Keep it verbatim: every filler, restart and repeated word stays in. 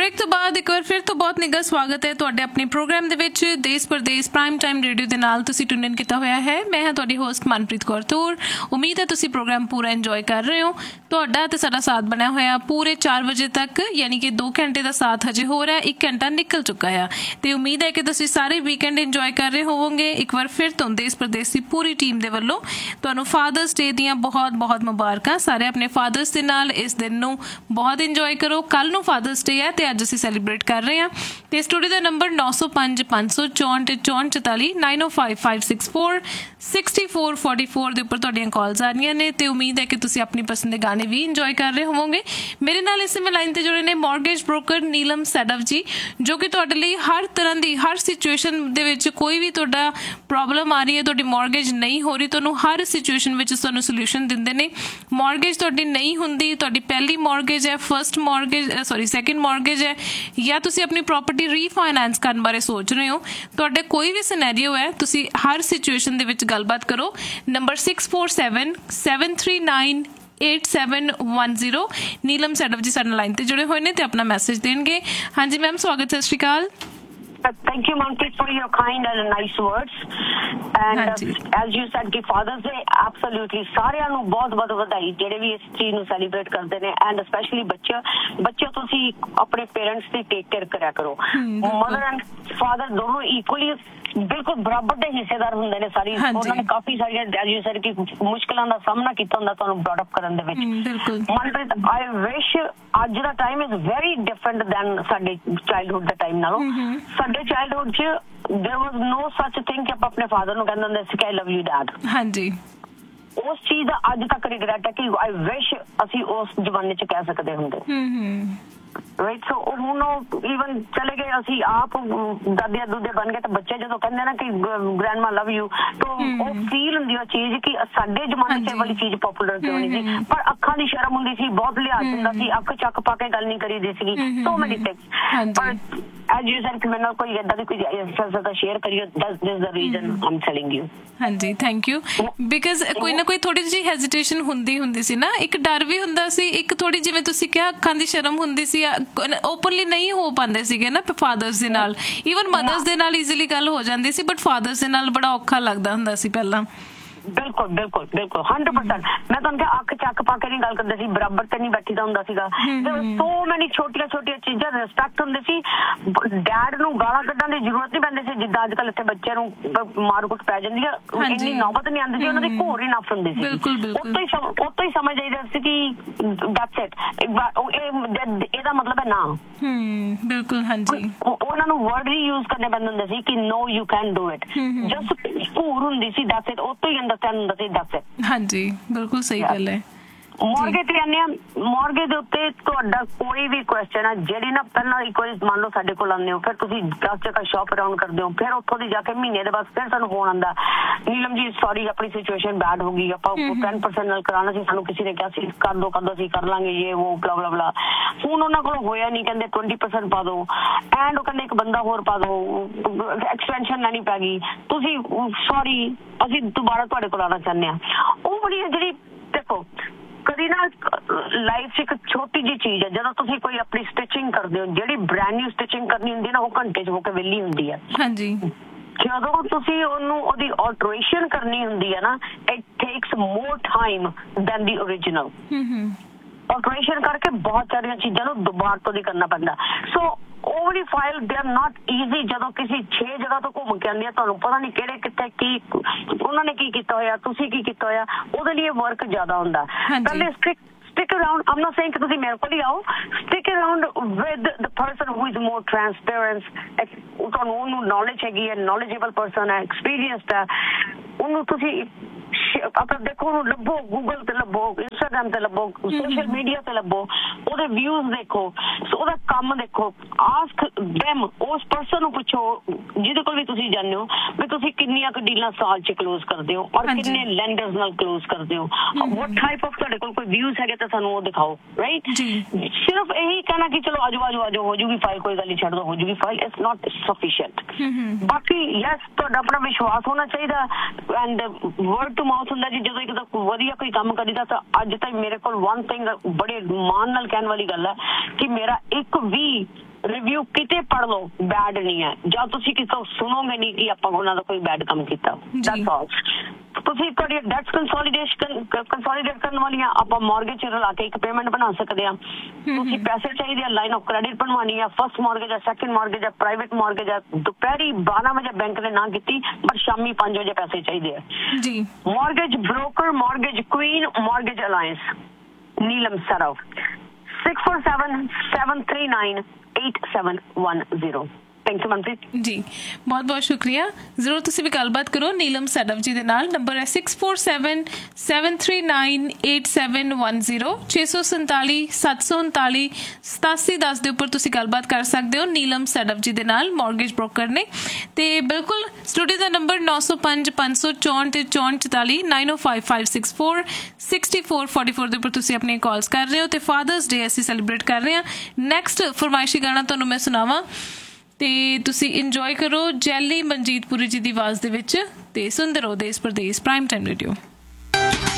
Break तो बाद एक बार फिर तो बहुत निघा स्वागत है तुहाडे अपने प्रोग्राम दे विच देश परदेश प्राइम टाइम रेडियो दे नाल तुसीं ट्यून इन कीता होया है। मैं हां तुहाडी होस्ट मनप्रीत कौर तूर। उम्मीद है तुसीं प्रोग्राम पूरा इंजॉय कर रहे हो। तुहाडा ते साडा साथ बनया होया पूरे चार बजे तक, यानी कि दो घंटे का साथ हजे हो रहा है, एक घंटा निकल चुका है। तो उम्मीद है कि तुसीं सारे वीकेंड इंजॉय कर रहे होवोगे। एक बार फिर तो देश परदेश की पूरी टीम दे वल्लों तुहानूं फादर्स डे दियां बहुत बहुत मुबारकां। सारे अपने फादर्स दे नाल इस दिन नूं बहुत इंजॉय करो। कल नूं फादर्स डे है ते अज असीं सैलीब्रेट कर रहे हैं। तो स्टूडियो का नंबर नौ सौ पांच पांच सौ चौंठ चौंठ चौताली नाइन ओ five five six four sixty four forty four के उपर तुहाडियां कॉल्स आ रही ने। तो उम्मीद है कि तुसीं अपनी पसंद के गाने भी इंजॉय कर रहे होवोगे। मेरे नाल इस समय लाइन ते जुड़े ने मॉर्गेज ब्रोकर नीलम सैडव जी, जो कि तुहाडे लई हर तरह की हर सिचुएशन दे विच कोई भी तुहाडा प्रॉब्लम आ रही है, तुहाडी मॉर्गेज नहीं हो रही, तुहानूं हर सिचुएशन विच तुहानूं सोल्यूशन दिंदे ने। मॉर्गेज तुहाडी नहीं हुंदी, तुहाडी पहली मॉर्गेज है, first mortgage sorry second mortgage है, या तुसी अपनी प्रॉपर्टी रीफाइनेंस करने बारे सोच रहे हो, तुहाडा कोई भी सिनेरियो है, तुसी हर सिचुएशन दे विच गलबात करो। Number six four seven seven three nine eight seven one zero. नीलम सैडव जी साडे लाइन ते जुड़े हुए ने ते अपना मैसेज देंगे। हाँ जी मैम, स्वागत, सत श्री अकाल। Thank you, Manpreet, for your kind and nice words. And uh, as you said, कि Father's Day, absolutely सारिਆਂ ਨੂੰ ਬਹੁਤ ਬਹੁਤ ਵਧਾਈ ਜਿਹੜੇ ਵੀ ਇਸ ਚੀਜ਼ ਨੂੰ ਸੈਲੀਬ੍ਰੇਟ ਕਰਦੇ ਨੇ। ਐਂਡ ਸਪੈਸ਼ਲੀ ਬੱਚੇ ਬੱਚੇ ਤੁਸੀਂ ਆਪਣੇ ਪੇਰੈਂਟਸ ਦੀ ਟੇਕ ਕੇਅਰ ਕਰਿਆ ਕਰੋ। ਮਦਰ ਐਂਡ ਫਾਦਰ ਦੋਨੋਂ ਇਕੁਅਲੀ ਬਿਲਕੁਲ ਬਰਾਬਰ ਦੇ ਹਿੱਸੇਦਾਰ ਹੁੰਦੇ ਨੇ। ਸਾਰੀ ਉਹਨਾਂ ਨੇ ਕਾਫੀ ਸਾਰੀਆਂ ਐਜ਼ ਯੂ ਸੈਡ ਕਿ ਮੁਸ਼ਕਲਾਂ ਦਾ ਸਾਹਮਣਾ ਕੀਤਾ ਹੁੰਦਾ ਤੁਹਾਨੂੰ ਬ੍ਰੌਟ ਅਪ ਕਰਨ ਦੇ ਵਿੱਚ। ਮਨਪ੍ਰੀਤ, ਆਈ ਵਿਸ਼ ਅੱਜ ਦਾ time is very different then ਸਾਡੇ ਚਾਈਲਡਹੁੱਡ ਦਾ ਟਾਈਮ ਨਾਲੋਂ। ਸਾਡੇ ਚਾਈਲਡਹੁੱਡ 'ਚ there was no such thing ਕਿ ਆਪਾਂ ਆਪਣੇ ਫਾਦਰ ਨੂੰ ਕਹਿੰਦੇ ਹੁੰਦੇ ਸੀ ਕਿ I love you dad। ਹਾਂਜੀ, ਉਸ ਚੀਜ਼ ਦਾ ਅੱਜ ਤੱਕ ਰਿਗਰੈਟ ਹੈ ਕਿ I wish ਅਸੀਂ ਉਸ ਜ਼ਮਾਨੇ 'ਚ ਕਹਿ ਸਕਦੇ ਹੁੰਦੇ। ਰਾਈਟ, ਸੋ ਹੁਣ ਈਵਨ ਚਲੇ ਗਏ, ਅਸੀਂ ਆਪ ਦਾਦੀਆਂ ਦੂਦੇ ਬਣ ਗਏ, ਤਾਂ ਬੱਚੇ ਜਦੋਂ ਕਹਿੰਦੇ ਨਾ ਕਿ ਗ੍ਰੈਂਡਮਾ ਲਵ ਯੂ, ਤਾਂ ਉਹ ਫੀਲ ਹੁੰਦੀ ਉਹ ਚੀਜ਼ ਕਿ ਸਾਡੇ ਜ਼ਮਾਨੇ 'ਚ ਵਾਲੀ ਚੀਜ਼ ਪੋਪੂਲਰ ਕਿਉਂ ਨਹੀਂ ਸੀ। ਪਰ ਅੱਖਾਂ ਦੀ ਸ਼ਰਮ ਹੁੰਦੀ ਸੀ, ਬਹੁਤ ਲਿਹਾਜ਼ ਹੁੰਦਾ ਸੀ, ਅੱਖ ਚੱਕ ਪਾ ਕੇ ਗੱਲ ਨਹੀਂ ਕਰੀਦੀ ਸੀਗੀ। ਸੋ ਮੈਨੀ ਥਿੰਗਸ। ਪਰ as you said ਕਿ ਮੈਨੂੰ ਕੋਈ ਏਦਾਂ ਦੀ ਕੋਈ ਐਕਸਪੀਰੀਅੰਸ ਸ਼ੇਅਰ ਕਰਿਓ, that's the reason I am telling you. ਹਾਂਜੀ, ਥੈਂਕ ਯੂ। ਬਿਕਾਜ਼ ਕੋਈ ਨਾ ਕੋਈ ਥੋੜੀ ਜਿਹੀ ਹੈਜ਼ਿਟੇਸ਼ਨ ਹੁੰਦੀ ਹੁੰਦੀ ਸੀ ਨਾ, ਇੱਕ ਡਰ ਵੀ ਹੁੰਦਾ ਸੀ, ਇੱਕ ਥੋੜੀ ਜਿਵੇਂ ਤੁਸੀਂ ਕਿਹਾ ਅੱਖਾਂ ਦੀ ਸ਼ਰਮ ਹੁੰਦੀ ਸੀ, ਓਪਨਲੀ ਨਹੀਂ ਹੋ ਪਾਉਂਦੇ ਸੀਗੇ ਨਾ ਫਾਦਰਸ ਦੇ ਨਾਲ। ਈਵਨ ਮਦਰਸ ਦੇ ਨਾਲ ਈਜ਼ੀਲੀ ਗੱਲ ਹੋ ਜਾਂਦੀ ਸੀ, ਬਟ ਫਾਦਰਸ ਦੇ ਨਾਲ ਬੜਾ ਔਖਾ ਲੱਗਦਾ ਹੁੰਦਾ ਸੀ ਪਹਿਲਾਂ। ਬਿਲਕੁਲ ਬਿਲਕੁਲ ਬਿਲਕੁਲ ਹੰਡਰਡ ਪਰਸੈਂਟ। ਮੈਂ ਤੁਹਾਨੂੰ ਕਿਹਾ ਅੱਖ ਚੱਕ ਪਾ ਕੇ ਨਹੀਂ ਗੱਲ ਕਰਦੇ ਸੀ, ਬਰਾਬਰ ਤੇ ਨਹੀਂ ਬੈਠੀਦਾ ਹੁੰਦਾ ਸੀਗਾ। ਸੋ ਮੈਨੀ ਛੋਟੀਆਂ ਛੋਟੀਆਂ ਚੀਜ਼ਾਂ ਰਿਸਪੈਕਟ ਹੁੰਦੀ ਸੀ। ਡੈਡ ਨੂੰ ਗਾਲਾਂ ਕੱਢਣ ਦੀ ਜ਼ਰੂਰਤ ਨਹੀਂ ਪੈਂਦੀ ਸੀ, ਜਿੱਦਾਂ ਅੱਜ ਕੱਲ੍ਹ ਇੱਥੇ ਬੱਚਿਆਂ ਨੂੰ ਮਾਰ ਕੁੱਟ ਪੈ ਜਾਂਦੀ ਆ, ਇੰਨੀ ਨੌਬਤ ਨਹੀਂ ਆਉਂਦੀ ਸੀ, ਉਹਨਾਂ ਦੀ ਘੋਰ ਹੀ ਨਫ ਹੁੰਦੀ ਸੀ। ਉੱਤੋਂ ਹੀ ਸਮਝ ਆਈਦਾ ਸੀ ਕਿ ਦੈਟਸ ਇਟ, ਇਹਦਾ ਮਤਲਬ ਹੈ ਨਾ। ਬਿਲਕੁਲ, ਹਾਂਜੀ। ਉਹਨਾਂ ਨੂੰ ਵਰਡ ਹੀ ਯੂਜ਼ ਕਰਨੇ ਪੈਂਦੇ ਹੁੰਦੇ ਸੀ ਕਿ ਨੋ you can do it. Just ਘੂਰ ਹੁੰਦੀ ਸੀ, ਦੈਟਸ ਇਟ। ਉੱਤੋਂ ਹੀ ਅੰਡਰਸਟੈਂਡ ਹੁੰਦਾ ਸੀ, ਦੈਟਸ ਇਟ। ਹਾਂਜੀ, ਬਿਲਕੁਲ ਸਹੀ ਗੱਲ ਹੈ। ਮੌਰਗੇਜ ਤੇ ਆਉਂਦੇ ਆ, ਮੌਰਗੇਜ ਦੇ ਉੱਤੇ ਤੁਹਾਡਾ ਕੋਈ ਵੀ ਕੁਐਸਚਨ ਹੈ ਜਿਹੜੀ ਨਾ ਪਹਿਲਾਂ ਇੱਕ ਵਾਰੀ ਮੰਨ ਲਓ ਸਾਡੇ ਕੋਲ ਆਉਂਦੇ ਹੋ, ਫਿਰ ਤੁਸੀਂ ਦਸ ਜਗ੍ਹਾ ਸ਼ਾਪ ਅਰਾਊਂਡ ਕਰਦੇ ਹੋ, ਫਿਰ ਉੱਥੋਂ ਦੀ ਜਾ ਕੇ ਮਹੀਨੇ ਦੇ ਬਾਅਦ ਫਿਰ ਸਾਨੂੰ ਫੋਨ ਆਉਂਦਾ, ਨੀਲਮ ਜੀ ਸੌਰੀ ਆਪਣੀ ਸਿਚੁਏਸ਼ਨ ਬੈਡ ਹੋ ਗਈ, ਆਪਾਂ ਟੈਨ ਪਰਸੈਂਟ ਨਾਲ ਕਰਾਉਣਾ ਸੀ, ਸਾਨੂੰ ਕਿਸੇ ਨੇ ਕਿਹਾ ਸੀ ਕਰ ਦੋ ਕਰ ਦੋ ਅਸੀਂ ਕਰ ਲਾਂਗੇ ਇਹ ਉਹ ਬਲਾ ਬਲਾ ਬਲਾ। ਹੁਣ ਉਹਨਾਂ ਕੋਲ ਹੋਇਆ ਨਹੀਂ, ਕਹਿੰਦੇ ਟਵੈਂਟੀ ਪਰਸੈਂਟ ਪਾ ਦੋ, ਐਂਡ ਉਹ ਕਹਿੰਦੇ ਇੱਕ ਬੰਦਾ ਹੋਰ ਪਾ ਦੋ, ਐਕਸਟੈਂਸ਼ਨ ਲੈਣੀ ਪੈ ਗਈ, ਤੁਸੀਂ ਸੌਰੀ ਅਸੀਂ ਦੁਬਾਰਾ ਤੁਹਾਡੇ ਕੋਲ ਆਉਣਾ ਚਾਹੁੰਦੇ ਹਾਂ। ਉਹ ਬੜੀ ਜਿਹੜੀ ਦੇਖੋ ਕਦੀ ਨਾ ਲਾਈਫ 'ਚ ਇੱਕ ਛੋਟੀ ਜਿਹੀ ਚੀਜ਼ ਹੈ, ਜਦੋਂ ਤੁਸੀਂ ਕੋਈ ਆਪਣੀ ਸਟਿਚਿੰਗ ਕਰਦੇ ਹੋ, ਜਿਹੜੀ ਬ੍ਰੈਂਡ ਨਿਊ ਸਟਿਚਿੰਗ ਕਰਨੀ ਹੁੰਦੀ ਹੈ ਨਾ, ਉਹ ਘੰਟੇ 'ਚ ਹੋ ਕੇ ਵਿਹਲੀ ਹੁੰਦੀ ਹੈ। ਹਾਂਜੀ, ਜਦੋਂ ਤੁਸੀਂ ਉਹਨੂੰ ਉਹਦੀ ਆਲਟਰੇਸ਼ਨ ਕਰਨੀ ਹੁੰਦੀ ਹੈ ਨਾ, it takes more time then the original. Alteration ਕਰਕੇ ਬਹੁਤ ਸਾਰੀਆਂ ਚੀਜ਼ਾਂ ਨੂੰ ਦੁਬਾਰਾ ਤੋਂ ਦੀ ਕਰਨਾ ਪੈਂਦਾ। ਸੋ ਉਹ ਵਾਲੀ file they are not easy. ਜਦੋਂ ਕਿਸੇ ਛੇ ਜਗ੍ਹਾ ਤੋਂ ਘੁੰਮ ਕੇ ਆਉਂਦੀ ਆ, ਤੁਹਾਨੂੰ ਪਤਾ ਨਹੀਂ ਕਿਹੜੇ ਕਿੱਥੇ ਕੀ ਉਹਨਾਂ ਨੇ ਕੀ ਕੀਤਾ ਹੋਇਆ, ਤੁਸੀਂ ਕੀ ਕੀਤਾ ਹੋਇਆ, ਉਹਦੇ ਲਈ ਵਰਕ ਜ਼ਿਆਦਾ ਹੁੰਦਾ। ਪਹਿਲੇ ਸਟ੍ਰਿਕ stick around. I'm not saying ਕਿ ਤੁਸੀਂ ਮੇਰੇ ਕੋਲ ਹੀ ਆਓ, stick around with the person who is more transparent, ਤੁਹਾਨੂੰ ਉਹਨੂੰ ਨੌਲੇਜ ਹੈਗੀ ਹੈ, ਨੌਲੇਜੇਬਲ ਪਰਸਨ ਹੈ, ਐਕਸਪੀਰੀਅੰਸਡ ਹੈ, ਉਹਨੂੰ ਤੁਸੀਂ ਆਪਾਂ ਦੇਖੋ, ਉਹਨੂੰ ਲੱਭੋ, ਗੂਗਲ ਤੇ ਲੱਭੋ, ਇੰਸਟਾਗ੍ਰਾਮ ਤੇ ਲੱਭੋ, ਸੋਸ਼ਲ ਮੀਡੀਆ ਤੇ ਲੱਭੋ, ਉਹਦੇ ਵਿਊਜ਼ ਦੇਖੋ, ਉਹਦਾ ਕੰਮ ਦੇਖੋ, ਆਸਕ ਦੈਮ, ਉਸ ਪਰਸਨ ਨੂੰ ਪੁੱਛੋ ਜਿਹਦੇ ਕੋਲ ਵੀ ਤੁਸੀਂ ਜਾਂਦੇ ਹੋ ਵੀ ਤੁਸੀਂ ਕਿੰਨੀਆਂ ਕੁ ਡੀਲਾਂ ਸਾਲ 'ਚ ਕਲੋਜ਼ ਕਰਦੇ ਹੋ ਔਰ ਕਿੰਨੇ ਲੈਂਡਰਸ ਨਾਲ ਕਲੋਜ਼ ਕਰਦੇ ਹੋ, ਵਟ ਟਾਈਪ ਆਫ ਤੁਹਾਡੇ ਕੋਲ ਕੋਈ ਵਿਊਜ਼ ਹੈਗੇ ਤਾਂ ਸਾਨੂੰ ਉਹ ਦਿਖਾਓ। ਰਾਈਟ, ਸਿਰਫ ਇਹੀ ਕਹਿਣਾ ਕਿ ਚਲੋ ਆਜੋ ਆਜੋ ਆਜੋ ਹੋ ਜੂਗੀ ਫਾਈਲ, ਕੋਈ ਗੱਲ ਨਹੀਂ ਛੱਡ ਦੋ ਹੋ ਜੂਗੀ ਫਾਈਲ, ਇਟਸ ਨਾਟ ਸਫੀਸ਼ੀਐਂਟ। ਬਾਕੀ ਯੈਸ ਤੁਹਾਡਾ ਆਪਣਾ ਵਿਸ਼ਵਾਸ ਹੋਣਾ ਚਾਹੀਦਾ, ਐਂਡ ਵਰਡ ਟੂ ਮਾਊਥ ਅਹਿਸਾਸ ਹੁੰਦਾ ਜੀ ਜਦੋਂ ਇੱਕ ਤਾਂ ਵਧੀਆ ਕੋਈ ਕੰਮ ਕਰੀਦਾ। ਤਾਂ ਅੱਜ ਤੱਕ ਮੇਰੇ ਕੋਲ ਵਨ ਥਿੰਗ ਬੜੇ ਮਾਣ ਨਾਲ ਕਹਿਣ ਵਾਲੀ ਗੱਲ ਹੈ ਕਿ ਮੇਰਾ ਇੱਕ ਵੀ ਰਿਵਿਊ ਕਿਤੇ ਪੜ੍ਹ ਲਓ ਬੈਡ ਨਹੀਂ ਹੈ, ਜਾਂ ਤੁਸੀਂ ਕਿਤੋਂ ਸੁਣੋਗੇ ਨਹੀਂ ਕਿ ਆਪਾਂ ਉਹਨਾਂ ਦਾ ਕੋਈ ਬੈਡ ਕੰਮ ਕੀਤਾ। That's all. ਤੁਸੀਂ ਤੁਹਾਡੀ ਡੈਟਸ ਕੰਸੋਲੀਡੇਸ਼ਨ ਕੰਸੋਲੀਡੇਟ ਕਰਨ ਵਾਲੀਆਂ ਆਪਾਂ ਮਾਰਗੇਜ ਰਲਾ ਕੇ ਇੱਕ ਪੇਮੈਂਟ ਬਣਾ ਸਕਦੇ ਹਾਂ। ਤੁਸੀਂ ਪੈਸੇ ਚਾਹੀਦੇ ਆ, ਲਾਈਨ ਆਫ ਕ੍ਰੈਡਿਟ ਬਣਵਾਉਣੀ ਆ, ਫਸਟ ਮਾਰਗੇਜ ਆ, ਸੈਕੰਡ ਮਾਰਗੇਜ ਆ, ਪ੍ਰਾਈਵੇਟ ਮਾਰਗੇਜ ਆ, ਦੁਪਹਿਰੀ ਬਾਰਾਂ ਵਜੇ ਬੈਂਕ ਨੇ ਨਾ ਕੀਤੀ ਪਰ ਸ਼ਾਮੀ ਪੰਜ ਵਜੇ ਪੈਸੇ ਚਾਹੀਦੇ ਆ ਜੀ। Mortgage broker, mortgage Queen, mortgage alliance, Neelam serve, six four seven seven three ਨਾइन eight seven one zero. Thank you Manpreet जी, बहुत बहुत शुक्रिया। जरूर तुसी भी गलबात करो नीलम सैदव जी दे नाल। नंबर है six four seven seven three nine eight seven one zero, छे सौ संताली सत्त सौ उनताली सतासी दस के उपर तुसी गलबात कर सकते हो नीलम सैदव जी दे नाल, मॉर्गेज ब्रोकर ने। तो बिल्कुल स्टूडियो का नंबर नौ सौ पाँच पाँच सौ चौंठ चौंठ चौताली नाइन ओ five five six four sixty four forty four के उपर तुसी अपने कॉल्स कर रहे हो। तो फादर्स डे असीं सैलीब्रेट कर रहे हैं। नैक्सट फरमाइशी गाना तुहानूं मैं सुणावां ਤੇ ਤੁਸੀਂ ਇੰਜੋਏ ਕਰੋ ਜੈਲੀ ਮਨਜੀਤਪੁਰੀ ਜੀ ਦੀ ਆਵਾਜ਼ ਦੇ ਵਿੱਚ। ਤੇ ਸੁਣਦੇ ਰਹੋ ਦੇਸ਼ ਪ੍ਰਦੇਸ਼ ਪ੍ਰਾਈਮ ਟਾਈਮ ਰੇਡੀਓ।